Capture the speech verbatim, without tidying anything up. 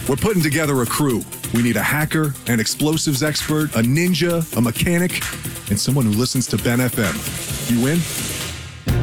We're putting together a crew. We need a hacker, an explosives expert, a ninja, a mechanic, and someone who listens to Ben F M. You in?